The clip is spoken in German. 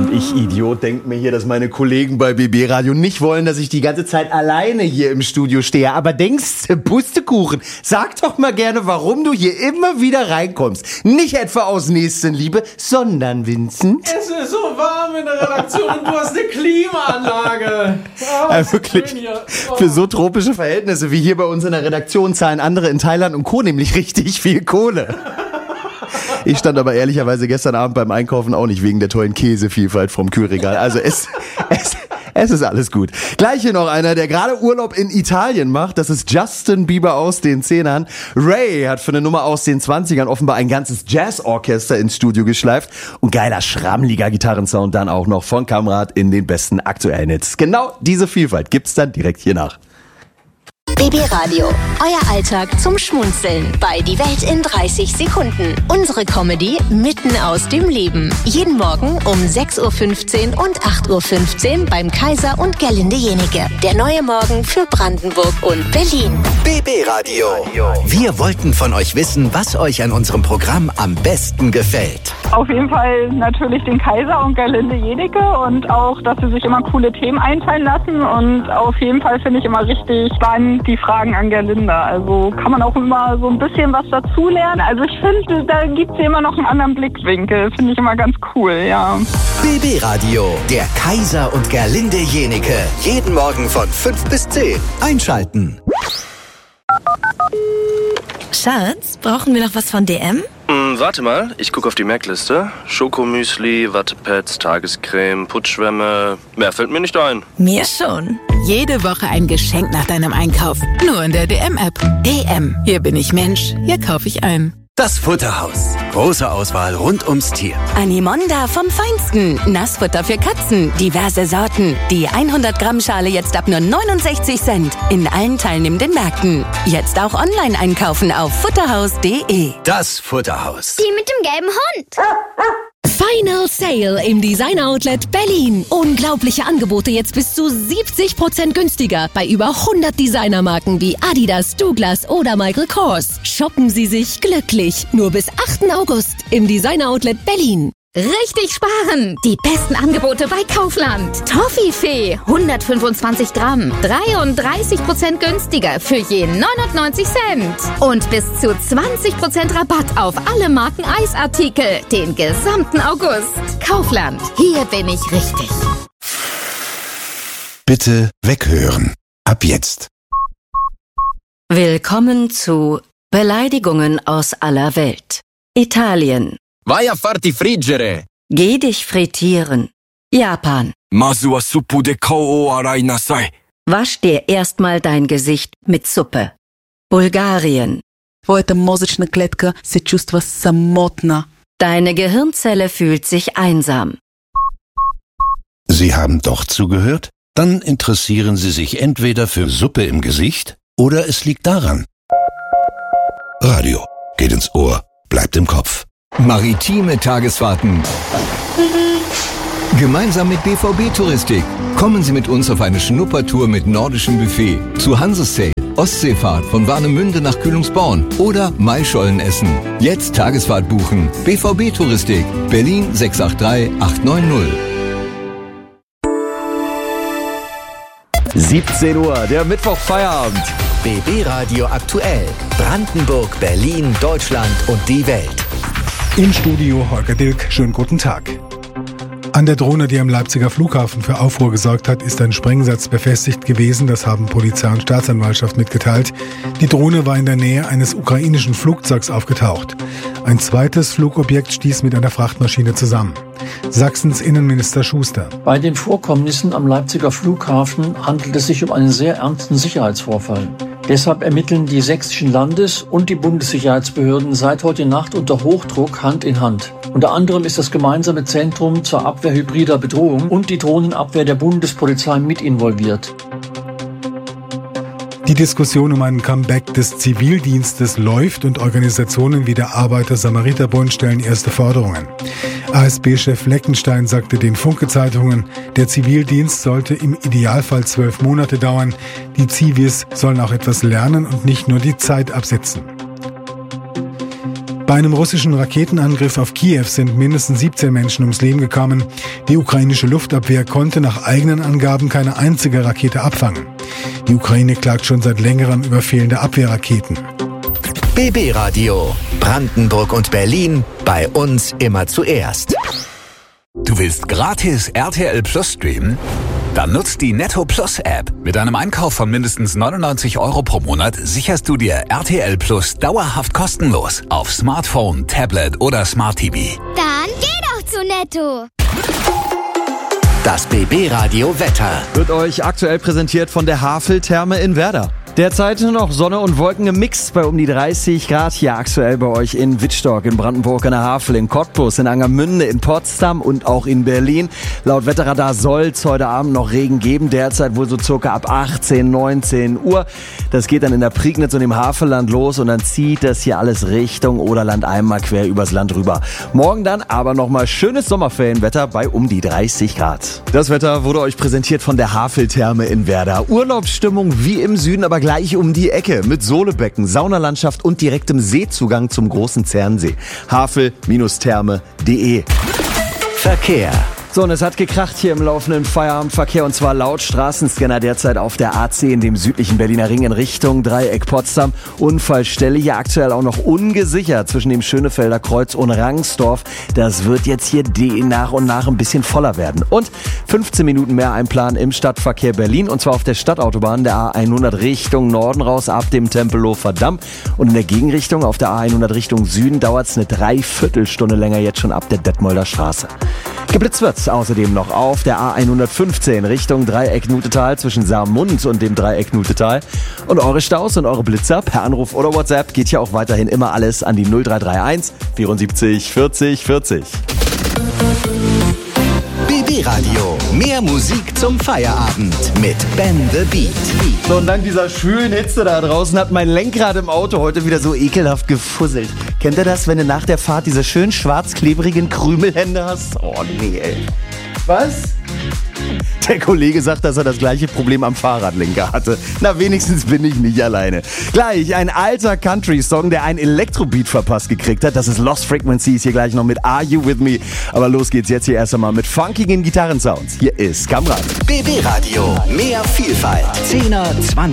Und ich, Idiot, denk mir hier, dass meine Kollegen bei BB Radio nicht wollen, dass ich die ganze Zeit alleine hier im Studio stehe. Aber denkst du, Pustekuchen, sag doch mal gerne, warum du hier immer wieder reinkommst. Nicht etwa aus Nächstenliebe, sondern, Vincent. Es ist so warm in der Redaktion und du hast eine Klimaanlage. Oh, wirklich, für so tropische Verhältnisse wie hier bei uns in der Redaktion zahlen andere in Thailand und Co. nämlich richtig viel Kohle. Ich stand aber ehrlicherweise gestern Abend beim Einkaufen auch nicht wegen der tollen Käsevielfalt vom Kühlregal. Also es ist alles gut. Gleich hier noch einer, der gerade Urlaub in Italien macht. Das ist Justin Bieber aus den 10ern. Ray hat für eine Nummer aus den 20ern offenbar ein ganzes Jazzorchester ins Studio geschleift. Und geiler, schrammeliger Gitarrensound dann auch noch von Kamrat in den besten aktuellen Hits. Genau diese Vielfalt gibt's dann direkt hier nach. BB Radio, euer Alltag zum Schmunzeln bei Die Welt in 30 Sekunden. Unsere Comedy mitten aus dem Leben. Jeden Morgen um 6.15 Uhr und 8.15 Uhr beim Kaiser und Gerlinde Jenike. Der neue Morgen für Brandenburg und Berlin. BB Radio. Wir wollten von euch wissen, was euch an unserem Programm am besten gefällt. Auf jeden Fall natürlich den Kaiser und Gerlinde Jenike und auch, dass sie sich immer coole Themen einfallen lassen. Und auf jeden Fall finde ich immer richtig spannend die Fragen an Gerlinde. Also kann man auch immer so ein bisschen was dazulernen. Also ich finde, da gibt es immer noch einen anderen Blickwinkel. Finde ich immer ganz cool, ja. BB Radio, der Kaiser und Gerlinde Jenike. Jeden Morgen von 5 bis 10. Einschalten. Schatz, brauchen wir noch was von DM? Warte mal, ich gucke auf die Merkliste. Schokomüsli, Wattepads, Tagescreme, Putzschwämme. Mehr fällt mir nicht ein. Mir schon. Jede Woche ein Geschenk nach deinem Einkauf. Nur in der DM-App. DM. Hier bin ich Mensch. Hier kaufe ich ein. Das Futterhaus. Große Auswahl rund ums Tier. Animonda vom Feinsten. Nassfutter für Katzen. Diverse Sorten. Die 100 Gramm Schale jetzt ab nur 69 Cent. In allen teilnehmenden Märkten. Jetzt auch online einkaufen auf futterhaus.de. Das Futterhaus. Die mit dem gelben Hund. Final Sale im Design Outlet Berlin. Unglaubliche Angebote jetzt bis zu 70% günstiger bei über 100 Designermarken wie Adidas, Douglas oder Michael Kors. Shoppen Sie sich glücklich. Nur bis 8. August im Design Outlet Berlin. Richtig sparen! Die besten Angebote bei Kaufland. Toffifee, 125 Gramm, 33% günstiger für je 99 Cent. Und bis zu 20% Rabatt auf alle Marken Eisartikel den gesamten August. Kaufland, hier bin ich richtig. Bitte weghören. Ab jetzt. Willkommen zu Beleidigungen aus aller Welt. Italien. Vai a farti friggere. Geh dich frittieren. Japan. Masu wa suppu de kao o arai nasai. Wasch dir erstmal dein Gesicht mit Suppe. Bulgarien. Твоята мозъчна клетка се чувства самотна. Deine Gehirnzelle fühlt sich einsam. Sie haben doch zugehört? Dann interessieren Sie sich entweder für Suppe im Gesicht oder es liegt daran. Radio geht ins Ohr, bleibt im Kopf. Maritime Tagesfahrten. Gemeinsam mit BVB Touristik. Kommen Sie mit uns auf eine Schnuppertour mit nordischem Buffet zu Hansestail, Ostseefahrt von Warnemünde nach Kühlungsborn oder Maischolen essen. Jetzt Tagesfahrt buchen. BVB Touristik, Berlin 683 890. 17 Uhr, der Mittwochfeierabend. BB Radio aktuell. Brandenburg, Berlin, Deutschland und die Welt. Im Studio Holger Dilk, schönen guten Tag. An der Drohne, die am Leipziger Flughafen für Aufruhr gesorgt hat, ist ein Sprengsatz befestigt gewesen. Das haben Polizei und Staatsanwaltschaft mitgeteilt. Die Drohne war in der Nähe eines ukrainischen Flugzeugs aufgetaucht. Ein zweites Flugobjekt stieß mit einer Frachtmaschine zusammen. Sachsens Innenminister Schuster. Bei den Vorkommnissen am Leipziger Flughafen handelt es sich um einen sehr ernsten Sicherheitsvorfall. Deshalb ermitteln die sächsischen Landes- und die Bundessicherheitsbehörden seit heute Nacht unter Hochdruck Hand in Hand. Unter anderem ist das gemeinsame Zentrum zur Abwehr hybrider Bedrohung und die Drohnenabwehr der Bundespolizei mit involviert. Die Diskussion um einen Comeback des Zivildienstes läuft und Organisationen wie der Arbeiter-Samariter-Bund stellen erste Forderungen. ASB-Chef Fleckenstein sagte den Funke-Zeitungen, der Zivildienst sollte im Idealfall 12 Monate dauern. Die Zivis sollen auch etwas lernen und nicht nur die Zeit absitzen. Bei einem russischen Raketenangriff auf Kiew sind mindestens 17 Menschen ums Leben gekommen. Die ukrainische Luftabwehr konnte nach eigenen Angaben keine einzige Rakete abfangen. Die Ukraine klagt schon seit längerem über fehlende Abwehrraketen. BB Radio. Brandenburg und Berlin. Bei uns immer zuerst. Du willst gratis RTL Plus streamen? Dann nutzt die Netto Plus App. Mit einem Einkauf von mindestens 99 € pro Monat sicherst du dir RTL Plus dauerhaft kostenlos auf Smartphone, Tablet oder Smart TV. Dann geh doch zu Netto. Das BB Radio Wetter wird euch aktuell präsentiert von der Havel-Therme in Werder. Derzeit noch Sonne und Wolken im Mix bei um die 30 Grad hier aktuell bei euch in Wittstock, in Brandenburg an der Havel, in Cottbus, in Angermünde, in Potsdam und auch in Berlin. Laut Wetterradar soll es heute Abend noch Regen geben, derzeit wohl so circa ab 18, 19 Uhr. Das geht dann in der Prignitz und im Havelland los und dann zieht das hier alles Richtung Oderland einmal quer übers Land rüber. Morgen dann aber nochmal schönes Sommerferienwetter bei um die 30 Grad. Das Wetter wurde euch präsentiert von der Havel-Therme in Werder. Urlaubsstimmung wie im Süden, aber gleich um die Ecke mit Sohlebecken, Saunalandschaft und direktem Seezugang zum großen Zernsee. havel-therme.de. Verkehr. So, und es hat gekracht hier im laufenden Feierabendverkehr und zwar laut Straßenscanner derzeit auf der A10 in dem südlichen Berliner Ring in Richtung Dreieck Potsdam. Unfallstelle hier aktuell auch noch ungesichert zwischen dem Schönefelder Kreuz und Rangsdorf. Das wird jetzt hier nach und nach ein bisschen voller werden. Und 15 Minuten mehr einplanen im Stadtverkehr Berlin und zwar auf der Stadtautobahn der A100 Richtung Norden raus ab dem Tempelhofer Damm. Und in der Gegenrichtung auf der A100 Richtung Süden dauert es eine Dreiviertelstunde länger jetzt schon ab der Detmolder Straße. Geblitzt wird's außerdem noch auf der A115 Richtung Dreieck Nutetal zwischen Saarmund und dem Dreieck Nutetal. Und eure Staus und eure Blitzer per Anruf oder WhatsApp geht ja auch weiterhin immer alles an die 0331 74 40 40. BB Radio. Mehr Musik zum Feierabend mit Ben the Beat. So, und dank dieser schwülen Hitze da draußen hat mein Lenkrad im Auto heute wieder so ekelhaft gefusselt. Kennt ihr das, wenn du nach der Fahrt diese schön schwarz-klebrigen Krümelhände hast? Oh nee, ey. Was? Der Kollege sagt, dass er das gleiche Problem am Fahrradlenker hatte. Na, wenigstens bin ich nicht alleine. Gleich ein alter Country-Song, der einen Elektrobeat verpasst gekriegt hat. Das ist Lost Frequencies, hier gleich noch mit Are You With Me. Aber los geht's jetzt hier erst einmal mit funkigen Gitarrensounds. Hier ist Kamrat. BB Radio, mehr Vielfalt. 10er, 20er.